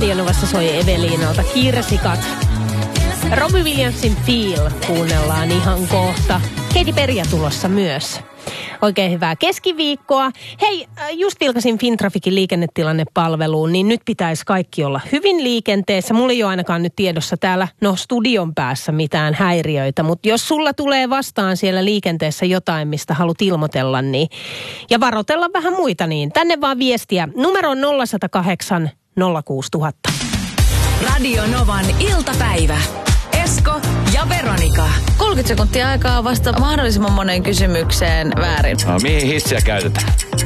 Radionovassa soi Eveliinalta Kirsikat. Robbie Williamsin Feel kuunnellaan ihan kohta. Katy Perry tulossa myös. Oikein hyvää keskiviikkoa. Hei, just vilkasin Fintraficin liikennetilannepalveluun, niin nyt pitäisi kaikki olla hyvin liikenteessä. Mulla ei ole ainakaan nyt tiedossa täällä, studion päässä mitään häiriöitä, mutta jos sulla tulee vastaan siellä liikenteessä jotain, mistä haluat ilmoitella, niin, ja varotella vähän muita, niin tänne vaan viestiä. Numero on 0108 06000. Radio Novan iltapäivä. Esko ja Veronika. 30 sekuntia aikaa vasta mahdollisimman moneen kysymykseen väärin. No, mihin hissiä käytetään?